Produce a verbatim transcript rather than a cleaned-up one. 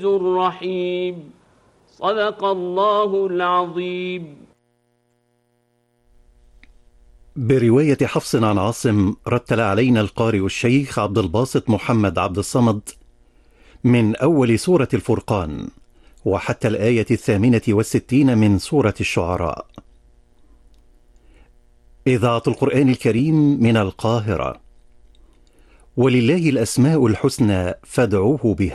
الرحيم. صدق الله العظيم. برواية حفص عن عاصم، رتل علينا القارئ الشيخ عبد الباسط محمد عبد الصمد من أول سورة الفرقان وحتى الآية الثامنة والستين من سورة الشعراء. إذاعة القرآن الكريم من القاهرة. ولله الأسماء الحسنى فادعوه بها.